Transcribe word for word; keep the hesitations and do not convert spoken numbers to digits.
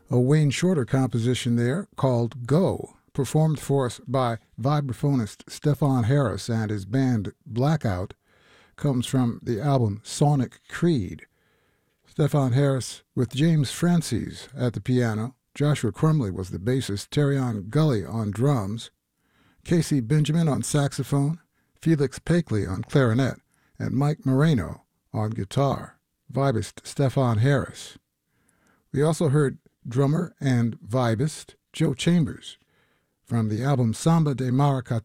A Wayne Shorter composition there called Go, performed for us by vibraphonist Stefan Harris and his band Blackout, comes from the album Sonic Creed. Stefan Harris with James Francis at the piano, Joshua Crumley was the bassist, Terrion Gully on drums, Casey Benjamin on saxophone, Felix Pakley on clarinet, and Mike Moreno on guitar. Vibist Stefan Harris. We also heard drummer and vibist Joe Chambers from the album Samba de Maracatu